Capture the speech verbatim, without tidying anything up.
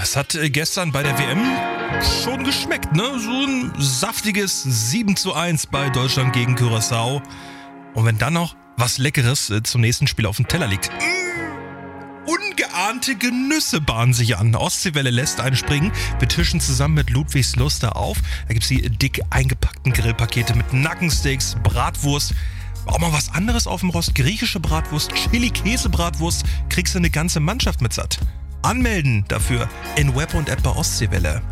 Das hat äh, gestern bei der W M schon geschmeckt, ne? So ein saftiges sieben zu eins bei Deutschland gegen Curaçao. Und wenn dann noch was Leckeres äh, zum nächsten Spiel auf dem Teller liegt. Mmh, ungeahnte Genüsse bahnen sich an. Ostseewelle lässt einen springen. Wir tischen zusammen mit Ludwigsluster auf. Da gibt's die dick eingepackten Grillpakete mit Nackensteaks, Bratwurst. Auch mal was anderes auf dem Rost. Griechische Bratwurst, Chili-Käse-Bratwurst. Kriegst du eine ganze Mannschaft mit satt. Anmelden dafür in Web und App bei Ostseewelle.